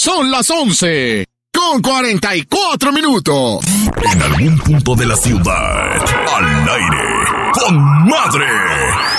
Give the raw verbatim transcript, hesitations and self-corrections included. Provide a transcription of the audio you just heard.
Son las once con cuarenta y cuatro minutos. En algún punto de la ciudad, al aire, con madre.